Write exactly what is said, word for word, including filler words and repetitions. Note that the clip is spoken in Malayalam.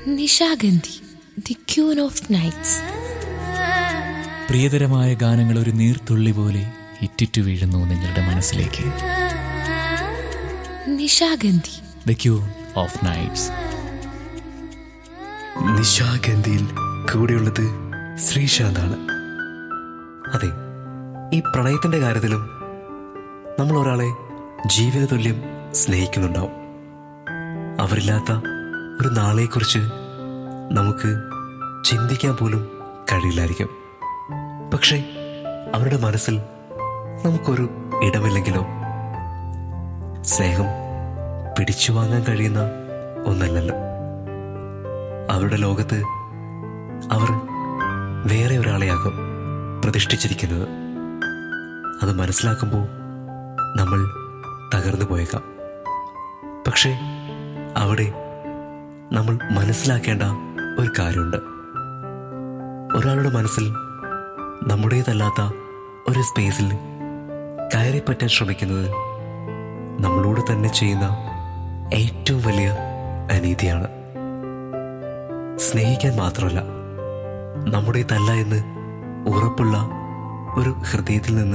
Nishagandhi, the queen of nights. പ്രിയതരമായ ഗാനങ്ങൾ ഒരു നീർത്തുള്ളി പോലെ ഇറ്റിറ്റു വീഴുന്നു നിങ്ങളുടെ മനസ്സിലേക്ക്. Nishagandhi, the queen of nights. നിശാഗന്ധിയിൽ കൂടെയുള്ളത് ശ്രീശാന്താണ്. അതെ, ഈ പ്രണയത്തിന്റെ കാര്യത്തിലും നമ്മൾ ഒരാളെ ജീവിത തുല്യം സ്നേഹിക്കുന്നുണ്ടാവും. അവരില്ലാത്ത ഒരു നാളെക്കുറിച്ച് നമുക്ക് ചിന്തിക്കാൻ പോലും കഴിയില്ലായിരിക്കും. പക്ഷേ അവരുടെ മനസ്സിൽ നമുക്കൊരു ഇടമില്ലെങ്കിലോ? സ്നേഹം പിടിച്ചു വാങ്ങാൻ കഴിയുന്ന ഒന്നല്ലല്ലോ. അവരുടെ ലോകത്ത് അവർ വേറെ ഒരാളെയാകും പ്രതിഷ്ഠിച്ചിരിക്കുന്നത്. അത് മനസ്സിലാക്കുമ്പോൾ നമ്മൾ തകർന്നു പോയേക്കാം. പക്ഷേ അവിടെ നമ്മൾ മനസ്സിലാക്കേണ്ട ഒരു കാര്യമുണ്ട്. ഒരാളുടെ മനസ്സിൽ നമ്മുടേതല്ലാത്ത ഒരു സ്പേസിൽ കയറിപ്പറ്റാൻ ശ്രമിക്കുന്നത് നമ്മളോട് തന്നെ ചെയ്യുന്ന ഏറ്റവും വലിയ അനീതിയാണ്. സ്നേഹിക്കാൻ മാത്രമല്ല, നമ്മുടേതല്ല എന്ന് ഉറപ്പുള്ള ഒരു ഹൃദയത്തിൽ നിന്ന്